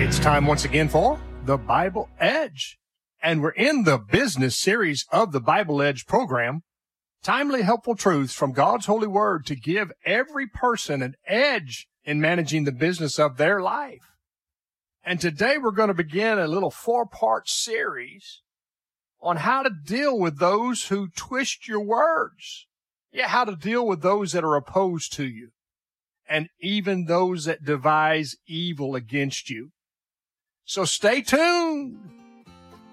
It's time once again for the Bible Edge. And we're in the business series of the Bible Edge program. Timely, helpful truths from God's holy word to give every person an edge in managing the business of their life. And today we're going to begin a little 4-part series on how to deal with those who twist your words. Yeah, how to deal with those that are opposed to you and even those that devise evil against you. So stay tuned.